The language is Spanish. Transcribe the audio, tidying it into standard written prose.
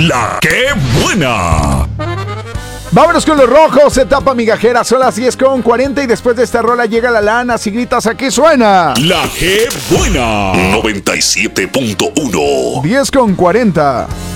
La que buena. Vámonos con los rojos, etapa migajera, son las 10:40 y después de esta rola llega la lana, si gritas aquí suena. La que buena. 97.1. 10:40.